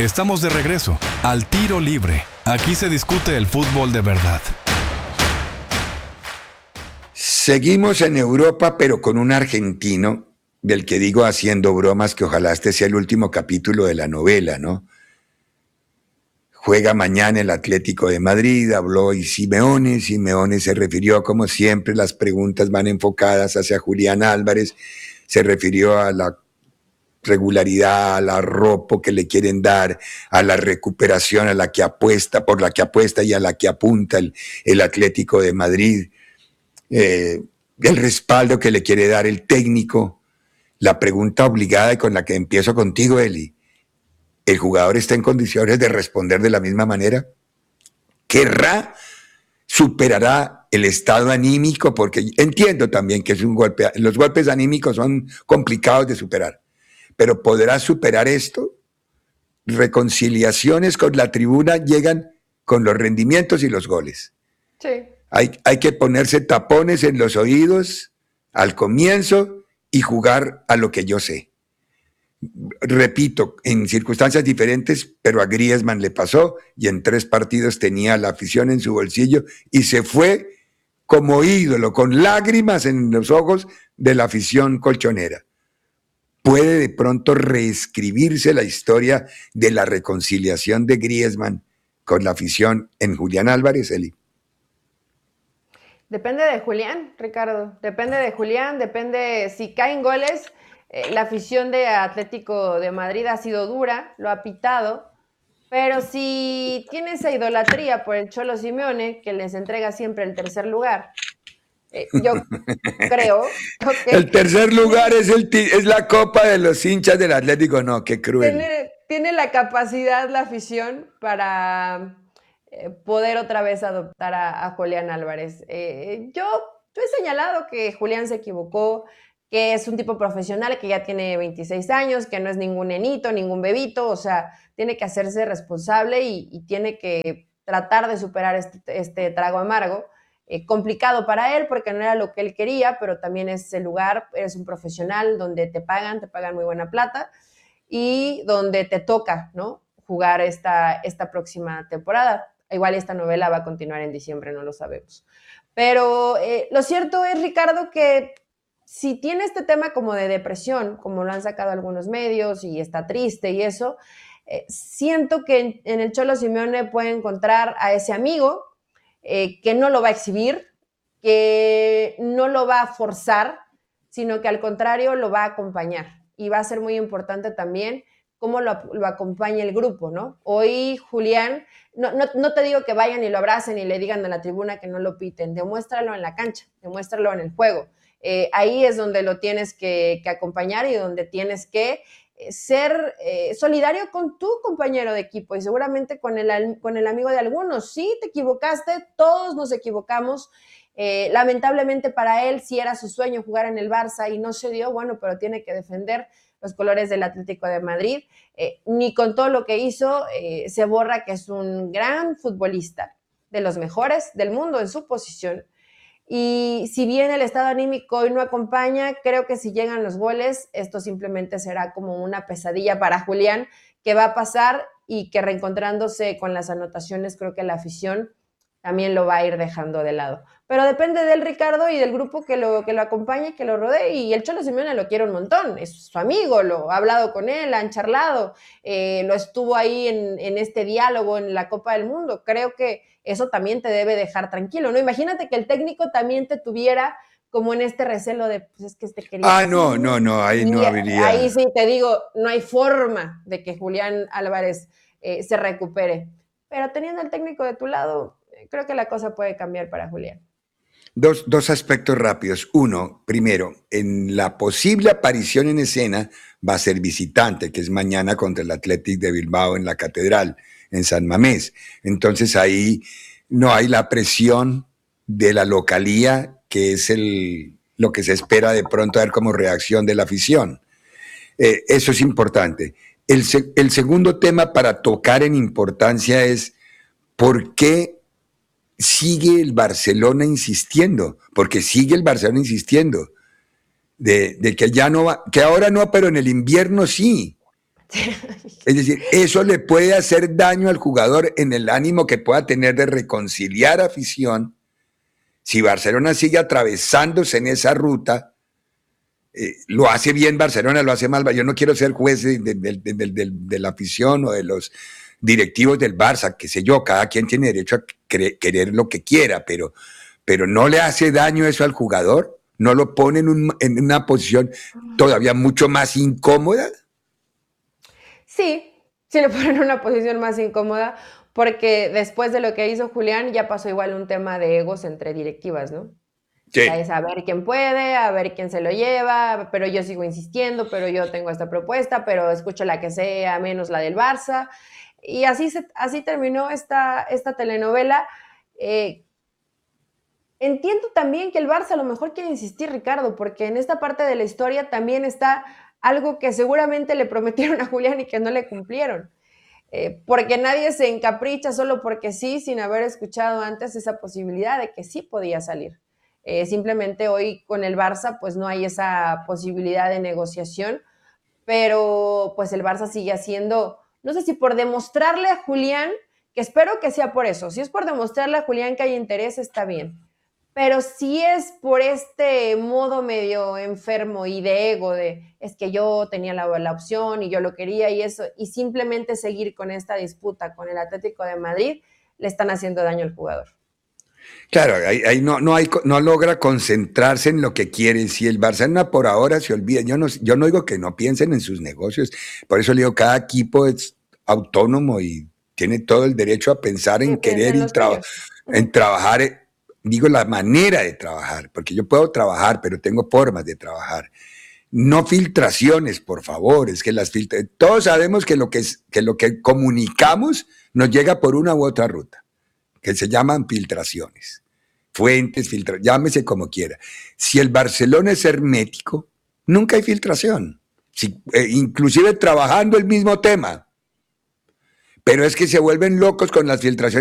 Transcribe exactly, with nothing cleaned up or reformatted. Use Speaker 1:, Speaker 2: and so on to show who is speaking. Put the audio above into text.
Speaker 1: Estamos de regreso al Tiro Libre. Aquí se discute el fútbol de verdad.
Speaker 2: Seguimos en Europa, pero con un argentino, del que digo haciendo bromas que ojalá este sea el último capítulo de la novela, ¿no? Juega mañana el Atlético de Madrid, habló hoy Simeone, Simeone se refirió, como siempre, las preguntas van enfocadas hacia Julián Álvarez, se refirió a la regularidad, al arropo que le quieren dar, a la recuperación a la que apuesta, por la que apuesta y a la que apunta el, el Atlético de Madrid, eh, el respaldo que le quiere dar el técnico. La pregunta obligada y con la que empiezo contigo, Eli, ¿el jugador está en condiciones de responder de la misma manera? ¿Querrá? ¿Superará el estado anímico? Porque entiendo también que es un golpe, los golpes anímicos son complicados de superar. Pero ¿podrá superar esto? Reconciliaciones con la tribuna llegan con los rendimientos y los goles.
Speaker 3: Sí.
Speaker 2: Hay, hay que ponerse tapones en los oídos al comienzo y jugar a lo que yo sé. Repito, en circunstancias diferentes, pero a Griezmann le pasó y en tres partidos tenía la afición en su bolsillo y se fue como ídolo, con lágrimas en los ojos de la afición colchonera. ¿Puede de pronto reescribirse la historia de la reconciliación de Griezmann con la afición en Julián Álvarez, Eli?
Speaker 3: Depende de Julián, Ricardo. Depende de Julián, depende si caen goles. Eh, la afición de Atlético de Madrid ha sido dura, lo ha pitado, pero si tiene esa idolatría por el Cholo Simeone, que les entrega siempre el tercer lugar, Eh, yo creo que
Speaker 2: el tercer lugar es, el, es la copa de los hinchas del Atlético. No, qué cruel.
Speaker 3: Tiene, tiene la capacidad la afición para eh, poder otra vez adoptar a, a Julián Álvarez. Eh, yo, yo he señalado que Julián se equivocó, que es un tipo profesional que ya tiene veintiséis años, que no es ningún nenito, ningún bebito, o sea, tiene que hacerse responsable y, y tiene que tratar de superar este, este trago amargo. Eh, complicado para él porque no era lo que él quería, pero también es el lugar, eres un profesional donde te pagan, te pagan muy buena plata y donde te toca, ¿no?, jugar esta, esta próxima temporada. Igual esta novela va a continuar en diciembre, no lo sabemos. Pero eh, lo cierto es, Ricardo, que si tiene este tema como de depresión, como lo han sacado algunos medios y está triste y eso, eh, siento que en, en el Cholo Simeone puede encontrar a ese amigo Eh, que no lo va a exhibir, que no lo va a forzar, sino que al contrario lo va a acompañar. Y va a ser muy importante también cómo lo, lo acompaña el grupo, ¿no? Hoy Julián, no, no, no te digo que vayan y lo abracen y le digan a la tribuna que no lo piten, demuéstralo en la cancha, demuéstralo en el juego. Eh, ahí es donde lo tienes que, que acompañar y donde tienes que ser eh, solidario con tu compañero de equipo y seguramente con el, con el amigo de algunos. Sí, te equivocaste, todos nos equivocamos. Eh, lamentablemente para él, si era su sueño jugar en el Barça y no se dio, bueno, pero tiene que defender los colores del Atlético de Madrid. Eh, ni con todo lo que hizo eh, se borra que es un gran futbolista, de los mejores del mundo en su posición. Y si bien el estado anímico hoy no acompaña, creo que si llegan los goles, esto simplemente será como una pesadilla para Julián, que va a pasar y que reencontrándose con las anotaciones, creo que la afición también lo va a ir dejando de lado. Pero depende del Ricardo y del grupo que lo, que lo acompañe, que lo rodee, y el Cholo Simeone lo quiere un montón, es su amigo, lo ha hablado con él, han charlado, eh, lo estuvo ahí en, en este diálogo en la Copa del Mundo. Creo que eso también te debe dejar tranquilo, ¿no? Imagínate que el técnico también te tuviera como en este recelo de, pues es que este quería...
Speaker 2: Ah, no, no, no, ahí no habría...
Speaker 3: Ahí sí te digo, no hay forma de que Julián Álvarez eh, se recupere. Pero teniendo el técnico de tu lado, creo que la cosa puede cambiar para Julián.
Speaker 2: Dos, dos aspectos rápidos. Uno, primero, en la posible aparición en escena va a ser visitante, que es mañana contra el Athletic de Bilbao en la Catedral, en San Mamés. Entonces ahí no hay la presión de la localía, que es el, lo que se espera de pronto ver como reacción de la afición. Eh, eso es importante. El, el segundo tema para tocar en importancia es por qué sigue el Barcelona insistiendo, porque sigue el Barcelona insistiendo, de, de que ya no va, que ahora no, pero en el invierno sí. Es decir, eso le puede hacer daño al jugador en el ánimo que pueda tener de reconciliar afición. Si Barcelona sigue atravesándose en esa ruta, eh, lo hace bien Barcelona, lo hace mal. Yo no quiero ser juez de, de, de, de, de, de la afición o de los directivos del Barça, qué sé yo, cada quien tiene derecho a cre- querer lo que quiera, pero, pero no le hace daño eso al jugador, no lo pone en, un, en una posición todavía mucho más incómoda.
Speaker 3: Sí, sí le ponen en una posición más incómoda, porque después de lo que hizo Julián ya pasó igual un tema de egos entre directivas, ¿no?
Speaker 2: Sí.
Speaker 3: O sea, es a ver quién puede, a ver quién se lo lleva, pero yo sigo insistiendo, pero yo tengo esta propuesta, pero escucho la que sea, menos la del Barça. Y así, se, así terminó esta, esta telenovela. Eh, entiendo también que el Barça a lo mejor quiere insistir, Ricardo, porque en esta parte de la historia también está algo que seguramente le prometieron a Julián y que no le cumplieron. Eh, porque nadie se encapricha solo porque sí, sin haber escuchado antes esa posibilidad de que sí podía salir. Eh, simplemente hoy con el Barça pues no hay esa posibilidad de negociación, pero pues el Barça sigue haciendo, no sé si por demostrarle a Julián, que espero que sea por eso, si es por demostrarle a Julián que hay interés, está bien, pero si es por este modo medio enfermo y de ego, de es que yo tenía la, la opción y yo lo quería y eso, y simplemente seguir con esta disputa con el Atlético de Madrid, le están haciendo daño al jugador.
Speaker 2: Claro, ahí, ahí no, no, hay, no logra concentrarse en lo que quiere. Si el Barcelona por ahora se olvida, yo no, yo no digo que no piensen en sus negocios, por eso le digo, cada equipo es autónomo y tiene todo el derecho a pensar en
Speaker 3: Sí,
Speaker 2: querer y
Speaker 3: los
Speaker 2: tra
Speaker 3: suyos.
Speaker 2: en trabajar, eh, digo la manera de trabajar, porque yo puedo trabajar, pero tengo formas de trabajar. No filtraciones, por favor, es que las filtra todos sabemos que lo que, es, que lo que comunicamos nos llega por una u otra ruta, que se llaman filtraciones. Fuentes, filtra, llámese como quiera. Si el Barcelona es hermético, nunca hay filtración. Si, eh, inclusive trabajando el mismo tema. Pero es que se vuelven locos con las filtraciones.